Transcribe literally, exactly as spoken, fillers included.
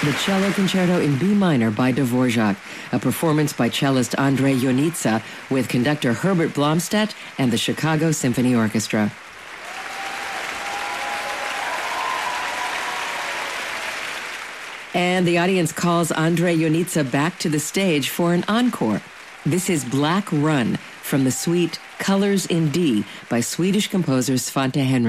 The Cello Concerto in B minor by Dvorak, a performance by cellist Andrei Ionita with conductor Herbert Blomstedt and the Chicago Symphony Orchestra. And the audience calls Andrei Ionita back to the stage for an encore. This is Black Run from the suite Colors in D by Swedish composer Svante Henry.